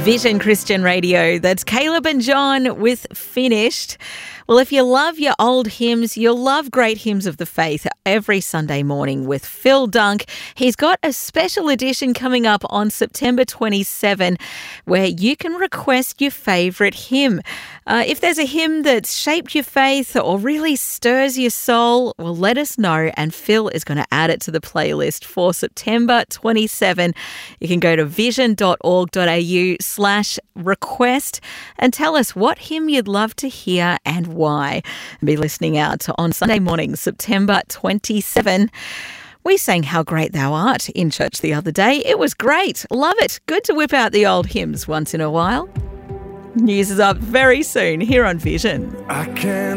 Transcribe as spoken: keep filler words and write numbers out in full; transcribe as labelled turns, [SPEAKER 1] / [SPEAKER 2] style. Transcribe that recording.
[SPEAKER 1] Vision Christian Radio. That's Caleb and John with Finished. Well, if you love your old hymns, you'll love Great Hymns of the Faith every Sunday morning with Phil Dunk. He's got a special edition coming up on September twenty-seventh where you can request your favourite hymn. Uh, if there's a hymn that's shaped your faith or really stirs your soul, well, let us know and Phil is going to add it to the playlist for September twenty-seventh. You can go to vision.org.au slash request and tell us what hymn you'd love to hear and why. Be listening out on Sunday morning, September twenty-seventh. We sang How Great Thou Art in church the other day. It was great. Love it. Good to whip out the old hymns once in a while. News is up very soon here on Vision.
[SPEAKER 2] I can